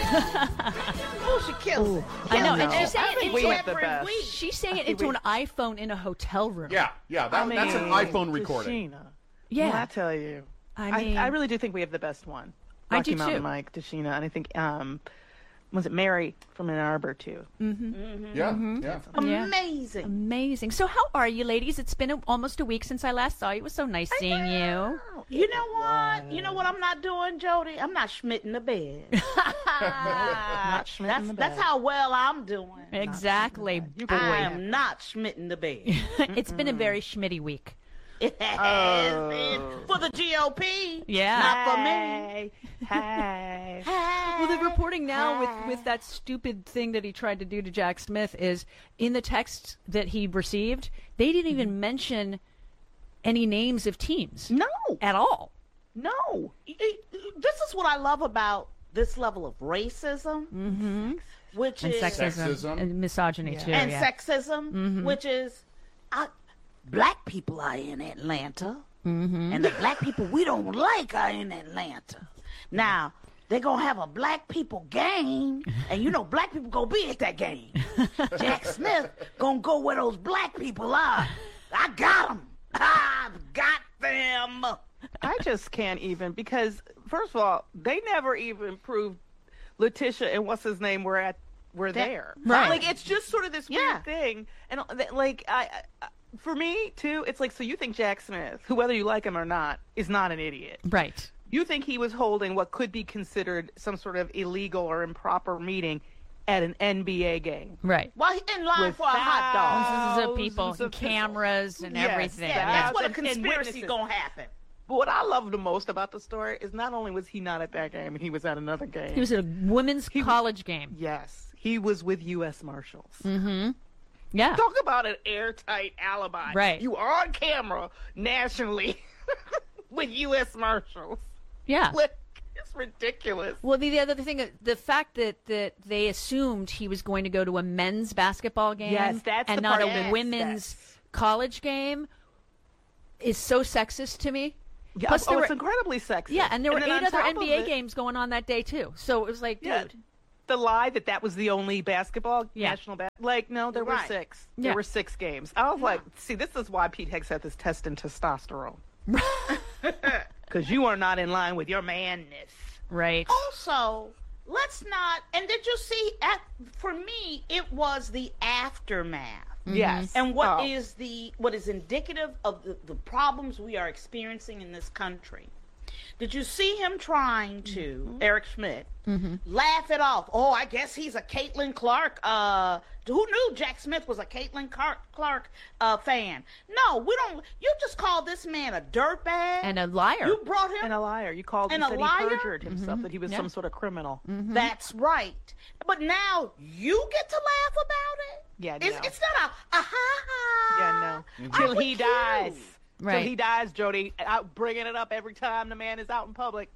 Oh, she kills it. I know, and Kills she's saying think we it have the best. week. she's saying it into an iPhone in a hotel room. Yeah, that's an iPhone recording. Tashina. Yeah. Well, I tell you. I mean, I really do think we have the best one. I Rocky do Mountain too. Mike, Tashina, and I think was it Mary from Ann Arbor too? Yeah. Amazing. Amazing. So how are you, ladies? It's been almost a week since I last saw you. It was so nice seeing you. You know what? You know what I'm not doing, Jody? I'm not schmitting the bed. Not schmitting the That's bed. how well I'm doing. Exactly, boy. I am not schmitting the bed. It's been a very schmitty week. It has been for the GOP. Yeah. Not for me. Hey. Well, the reporting now with that stupid thing that he tried to do to Jack Smith is in the text that he received, they didn't even mention any names of teams No. at all. No. This is what I love about this level of racism, which And is Sexism. and misogyny too. and yeah. sexism, which is black people are in Atlanta, and the black people we don't like are in Atlanta. Now, they're going to have a black people game, and you know black people going to be at that game. Jack Smith going to go where those black people are. I got them. I've got them. I just can't even because first of all, they never even proved Letitia and what's his name were there. Right. Like it's just sort of this Yeah. weird thing, and like I for me too, it's like so you think Jack Smith, who whether you like him or not, is not an idiot. Right. You think he was holding what could be considered some sort of illegal or improper meeting at an NBA game. Right. Well, he in line With for a hot dog. This is people, Thousands of cameras, and Yes, everything. Yeah, that's what a and conspiracy witnesses. going to happen. But what I love the most about the story is not only was he not at that game, and he was at another game. He was at a women's college game. Yes, he was with U.S. Marshals. Yeah. Talk about an airtight alibi. Right. You are on camera nationally with U.S. Marshals. Yeah. Like, it's ridiculous. Well, the other thing, the fact that they assumed he was going to go to a men's basketball game Yes, that's and the not part- a yes, women's college game is so sexist to me. Yeah, Plus, there it's were- incredibly sexy. Yeah, and there were then 8 on other top of NBA it, games going on that day, too. So it was like, Yeah. dude. The lie that was the only basketball, Yeah. national like, no, there were Right. 6. Yeah. There were 6 games. I was like, see, this is why Pete Hicks had this test in testosterone. Because you are not in line with your manness. Right. Also, let's not. And did you see? For me, it was the aftermath. Yes. And what Oh. is indicative of the problems we are experiencing in this country. Did you see him trying to, Eric Schmidt, laugh it off? Oh, I guess he's a Caitlin Clark. Who knew Jack Smith was a Caitlin Clark fan? No, we don't. You just called this man a dirtbag. And a liar. You brought him. And a liar. You called And him, a said liar? he perjured himself, that he was Yeah. some sort of criminal. That's right. But now you get to laugh about it? Yeah, It's, no. it's not a ha-ha. Yeah, no. I'm Till with he you. dies. Right. Till he dies, Jody. I'm bringing it up every time the man is out in public.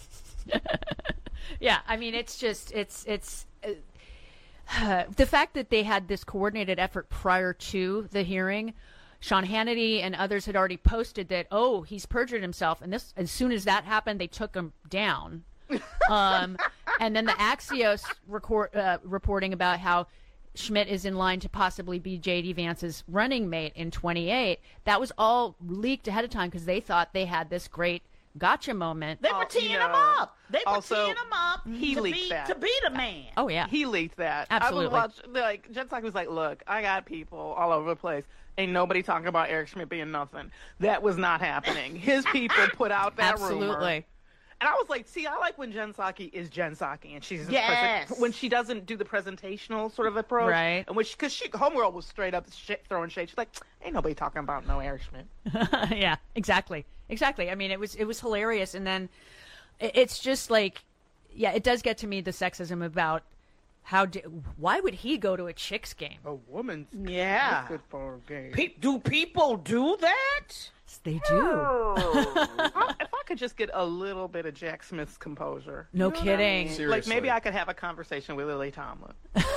Yeah, I mean, it's just the fact that they had this coordinated effort prior to the hearing. Sean Hannity and others had already posted that, oh, he's perjured himself, and this as soon as that happened, they took him down. And then the Axios reporting about how Schmidt is in line to possibly be J.D. Vance's running mate in 28. That was all leaked ahead of time because they thought they had this great gotcha moment. They were teeing him up. They were teeing him up he to leaked be that. to be the man. Oh, yeah. He leaked that. Absolutely. I was watching, like, Jen Psaki was like, look, I got people all over the place. Ain't nobody talking about Eric Schmidt being nothing. That was not happening. His people put out that rumor. Absolutely. And I was like, see, I like when Jen Psaki is Jen Psaki, and she's Yes. when she doesn't do the presentational sort of approach, Right. And because Homegirl was straight up throwing shade. She's like, ain't nobody talking about no Eric Schmidt. Yeah, exactly. I mean, it was hilarious, and then it's just like, yeah, it does get to me the sexism about why would he go to a Chicks game? A woman's Yeah. good for a game. Do people do that? They do. If I could just get a little bit of Jack Smith's composure. No kidding. Seriously. Like maybe I could have a conversation with Lily Tomlin.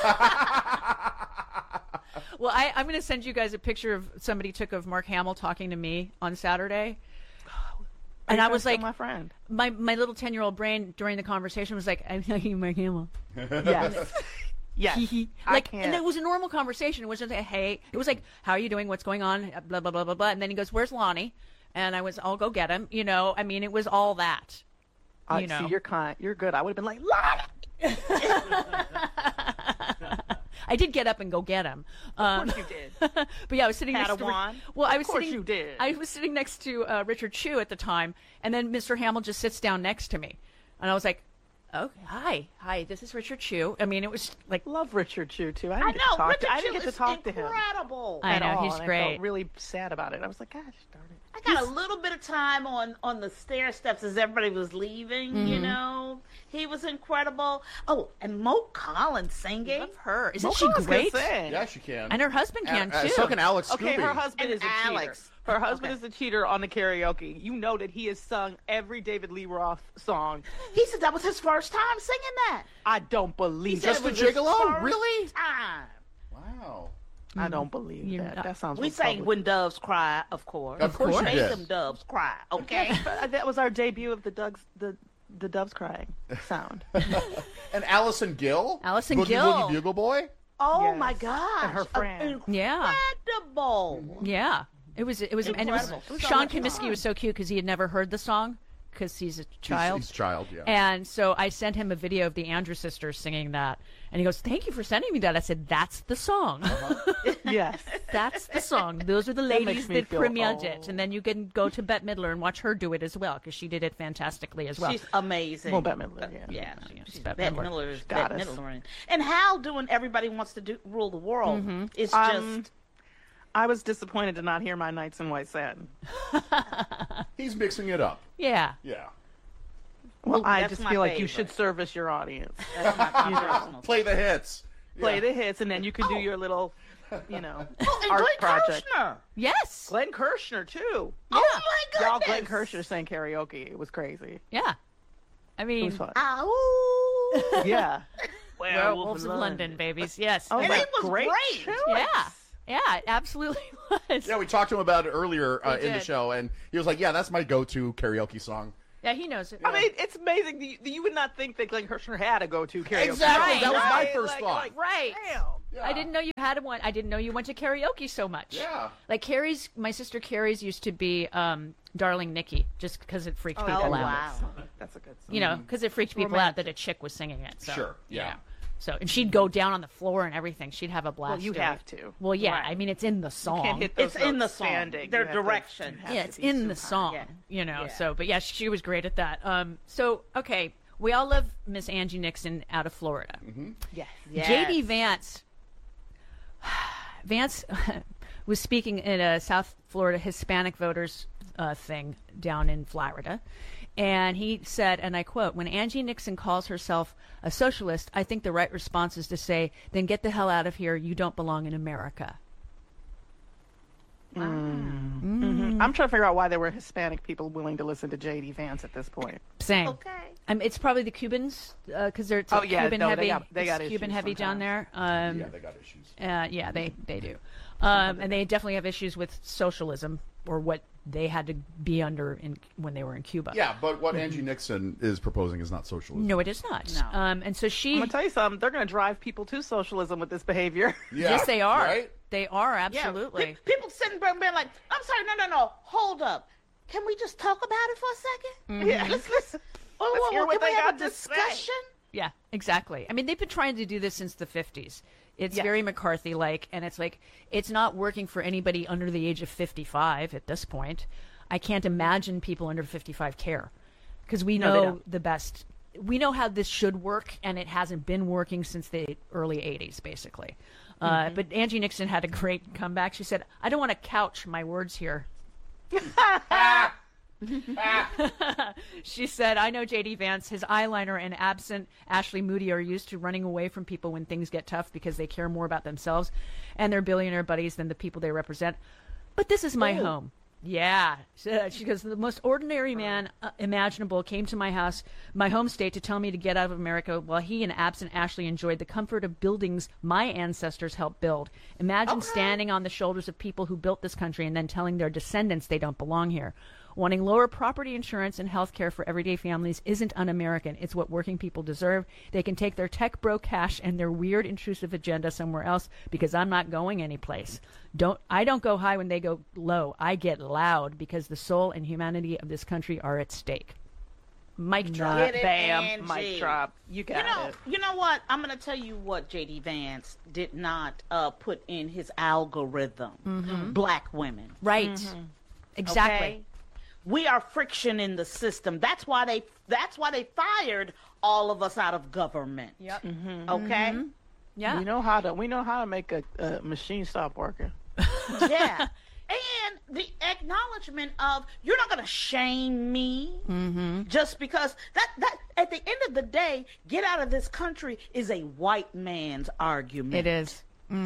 Well, I'm going to send you guys a picture of somebody took of Mark Hamill talking to me on Saturday. And I was like, my friend. my little 10-year-old brain during the conversation was like, I'm talking to Mark Hamill. Yes. Yes. I Like, can't. and it was a normal conversation. It wasn't like, hey, it was like, how are you doing? What's going on? Blah, blah, blah, blah, blah. And then he goes, where's Lonnie? And I was, I'll go get him. You know, I mean, it was all that. You know. See, you're kind. You're good. I would have been like, Lonnie. I did get up and go get him. Of course you did. But yeah, I was sitting next to. Padawan. Well, I was Of course sitting. you did. I was sitting next to Richard Chew at the time, and then Mr. Hamill just sits down next to me, and I was like, "Oh, hi, this is Richard Chew." I mean, it was like, Love Richard Chew too. I know. Richard I didn't get Chew to is talk to him incredible. I at know, all, he's and I great. felt really sad about it. I was like, gosh darn it. I got a little bit of time on the stair steps as everybody was leaving, you know. He was incredible. Oh, and Mo Collins singing. love her. Isn't Mo she Collins can great? sing. Yeah, she can. And her husband can too. So can Alex Okay, Scooby. her husband And is a cheater. Alex. Her husband Okay. is a cheater on the karaoke. You know that he has sung every David Lee Roth song. He said that was his first time singing that. I don't believe He said Just it for was his Gigolo? first Really? time. Wow. I don't believe You're that. not- That sounds. We sang Republican. When Doves Cry, of course. Of course you Make did. them doves cry, okay? That was our debut of the doves crying sound. And Allison Gill? Allison Boogie Gill. Woogie Bugle Boy? Oh Yes. my gosh. And her friend. Yeah. Incredible. Yeah. It was, and it was, Incredible. It was Sean so much Comiskey fun. was so cute because he had never heard the song because he's a child. He's a child, yeah. And so I sent him a video of the Andrews sisters singing that. And he goes, thank you for sending me that. I said, that's the song. Yes. That's the song. Those are the makes ladies me that feel premiered old. it. And then you can go to Bette Midler and watch her do it as well because she did it fantastically as well. She's amazing. Well, Bette Midler, yeah. Yeah, she's she's Bette Bette Midler. Midler's Bette Goddess. Midler. And Hal doing Everybody Wants to Rule the World. It's just... I was disappointed to not hear My Nights in White Satin. He's mixing it up. Yeah. Yeah. Well, I that's just my feel like you favorite. should service your audience. That's my personal. Play the hits. Play Yeah. the hits, and then you can do your little, And art Glenn project. Kirshner. Yes. Glenn Kirshner too. Oh my Y'all, goodness. Glenn Kirshner sang karaoke. It was crazy. Yeah. I It mean, was fun. Ow. Yeah. Werewolves of London, babies. Yes. Oh, And my it was great. choice. Yeah. Yeah, it absolutely was. Yeah, we talked to him about it earlier We in the did. show, and he was like, yeah, that's my go-to karaoke song. Yeah, he knows it. I mean, it's amazing. You would not think that Glenn Kirshner had a go-to karaoke. Exactly. song, That was my right? first thought. Right. Damn. Yeah. I didn't know you had one. I didn't know you went to karaoke so much. Yeah. Like my sister Carrie's used to be Darling Nikki, just because it freaked people out. wow. That's a good song. You know, because it freaked people out that a chick was singing it. So, Sure, yeah. So, and she'd go down on the floor and everything. She'd have a blast. Well, you doing have it. to. Well, yeah. Right. I mean, it's in the song. Can't hit those It's in the notes song. standing. Their You have to- direction. have Yeah, to it's be in the super song. Yeah. You know. Yeah. So, but yeah, she was great at that. So, okay, we all love Miss Angie Nixon out of Florida. Yes. JD Vance was speaking at a South Florida Hispanic voters thing down in Florida. And he said, and I quote, when Angie Nixon calls herself a socialist, I think the right response is to say, then get the hell out of here. You don't belong in America. I'm trying to figure out why there were Hispanic people willing to listen to J.D. Vance at this point. Same. Okay. It's probably the Cubans because they're Oh, yeah, Cuban no, heavy. they got it's Cuban issues heavy down there. Yeah, they got issues. Yeah, they do. And they definitely have issues with socialism or what they had to be under when they were in Cuba. Yeah, but what Angie Nixon is proposing is not socialism. No, it is not. No. And so she. I'm going to tell you something. They're going to drive people to socialism with this behavior. Yeah, Yes, they are. Right? They are Yeah. absolutely. People sitting there being like, I'm sorry, no. Hold up. Can we just talk about it for a second? Yeah. Let's hear what can we they have a got to say. discussion? Yeah, exactly. I mean, they've been trying to do this since the 50s. It's Yes. very McCarthy-like, and it's like it's not working for anybody under the age of 55 at this point. I can't imagine people under 55 care because we No, they know don't. the best. We know how this should work, and it hasn't been working since the early 80s, basically. But Angie Nixon had a great comeback. She said, I don't want to couch my words here. She said, I know J.D. Vance, his eyeliner and absent Ashley Moody are used to running away from people when things get tough because they care more about themselves and their billionaire buddies than the people they represent. But this is my home. Yeah. She goes, the most ordinary man imaginable came to my house, my home state, to tell me to get out of America while he and absent Ashley enjoyed the comfort of buildings my ancestors helped build. Imagine standing on the shoulders of people who built this country and then telling their descendants they don't belong here. Wanting lower property insurance and health care for everyday families isn't un-American. It's what working people deserve. They can take their tech bro cash and their weird intrusive agenda somewhere else because I'm not going anyplace. I don't go high when they go low. I get loud because the soul and humanity of this country are at stake. Mic drop. Get it, Bam, Angie. mic drop. You got it. You know what? I'm going to tell you what J.D. Vance did not put in his algorithm. Black women. Right. Exactly. Okay? We are friction in the system. That's why they fired all of us out of government. Yep. Okay? Yeah. We know how to make a machine stop working. Yeah. And the acknowledgement of you're not going to shame me just because that at the end of the day, get out of this country is a white man's argument. It is.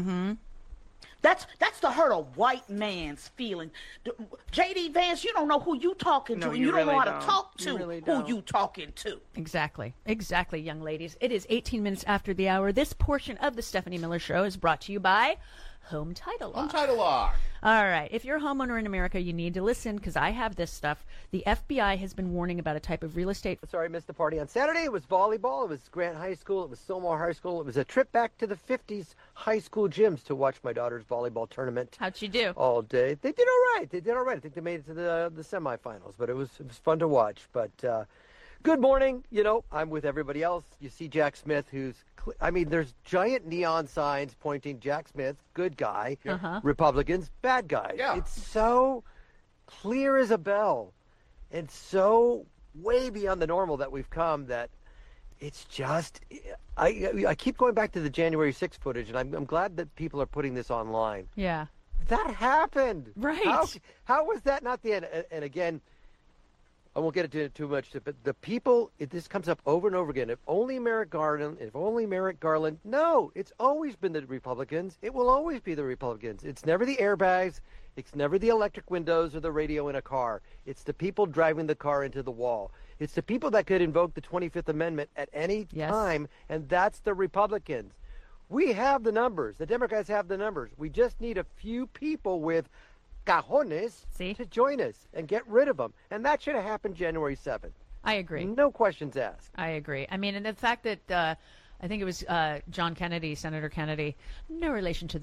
That's to hurt a white man's feeling. J.D. Vance, you don't know who you talking to, No, and you you don't know really how to don't. talk You to really who don't. you talking to. Exactly, young ladies. It is 18 minutes after the hour. This portion of the Stephanie Miller Show is brought to you by Home Title Law. Home Title Law. All right. If you're a homeowner in America, you need to listen because I have this stuff. The FBI has been warning about a type of real estate. Sorry, I missed the party on Saturday. It was volleyball. It was Grant High School. It was Sylmar High School. It was a trip back to the 50s high school gyms to watch my daughter's volleyball tournament How'd you do? all day. They did all right. I think they made it to the semifinals, but it was fun to watch. But good morning. I'm with everybody else. You see Jack Smith, there's giant neon signs pointing Jack Smith, good guy, Republicans, bad guy. Yeah. It's so clear as a bell and so way beyond the normal that we've come that it's just, I keep going back to the January 6th footage, and I'm glad that people are putting this online. Yeah. That happened. Right. How was that not the end? And again, I won't get into it too much, but the people, this comes up over and over again. If only Merrick Garland. No, it's always been the Republicans. It will always be the Republicans. It's never the airbags. It's never the electric windows or the radio in a car. It's the people driving the car into the wall. It's the people that could invoke the 25th Amendment at any time, and that's the Republicans. We have the numbers. The Democrats have the numbers. We just need a few people with cajones to join us and get rid of them. And that should have happened January 7th. I agree. No questions asked. I agree. I mean, and the fact that I think it was John Kennedy, Senator Kennedy, no relation to the